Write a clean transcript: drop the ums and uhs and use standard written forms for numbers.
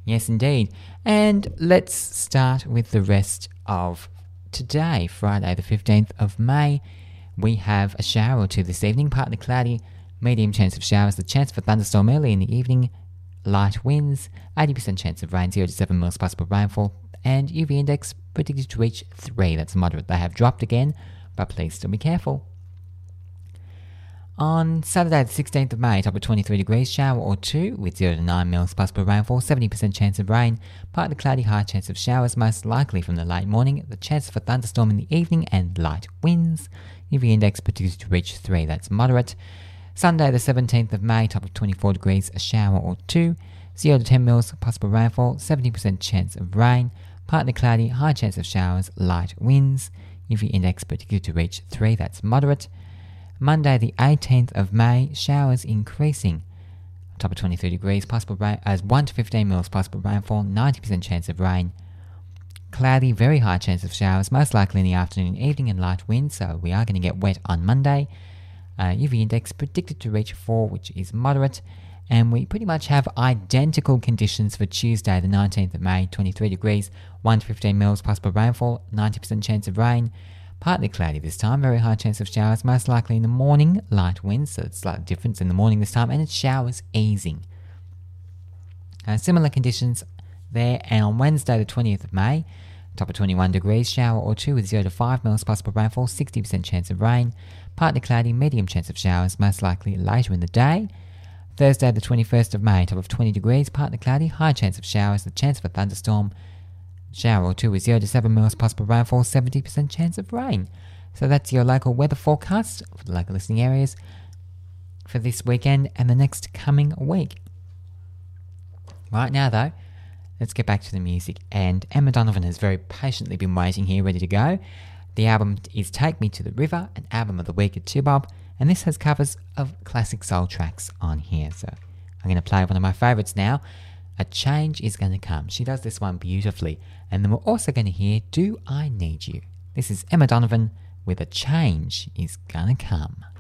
Yes, indeed. And let's start with the rest of today, Friday the 15th of May. We have a shower or two this evening, partly cloudy, medium chance of showers, the chance for thunderstorm early in the evening, light winds, 80% chance of rain, 0 to 7 mils possible rainfall, and UV index predicted to reach 3. That's moderate. They have dropped again, but please still be careful. On Saturday the 16th of May, top of 23 degrees, shower or two with 0 to 9 mils possible rainfall, 70% chance of rain, partly cloudy, high chance of showers, most likely from the late morning, the chance for thunderstorm in the evening and light winds, UV index predicted to reach 3, that's moderate. Sunday the 17th of May, top of 24 degrees, a shower or two, 0 to 10 mils possible rainfall, 70% chance of rain, partly cloudy, high chance of showers, light winds, UV index predicted to reach 3, that's moderate. Monday the 18th of May, showers increasing, top of 23 degrees, possible rain as 1 to 15 mils possible rainfall, 90% chance of rain, cloudy, very high chance of showers, most likely in the afternoon and evening, and light winds, so we are going to get wet on Monday. UV index predicted to reach 4, which is moderate, and we pretty much have identical conditions for Tuesday the 19th of May, 23 degrees, 1 to 15 mils possible rainfall, 90% chance of rain, partly cloudy this time, very high chance of showers, most likely in the morning, light winds, so it's a slight difference in the morning this time, and it's showers easing. Similar conditions there, and on Wednesday the 20th of May, top of 21 degrees, shower or two with 0 to 5 mils possible rainfall, 60% chance of rain, partly cloudy, medium chance of showers, most likely later in the day. Thursday the 21st of May, top of 20 degrees, partly cloudy, high chance of showers, the chance for thunderstorm, shower or two with 0 to 7 mils possible rainfall, 70% chance of rain. So that's your local weather forecast for the local listening areas for this weekend and the next coming week. Right now though, let's get back to the music, and Emma Donovan has very patiently been waiting here, ready to go. The album is Take Me to the River, an album of the week at Tubob, and this has covers of classic soul tracks on here. So I'm going to play one of my favourites now, A Change Is Gonna Come. She does this one beautifully, and then we're also going to hear Do I Need You. This is Emma Donovan with A Change Is Gonna Come.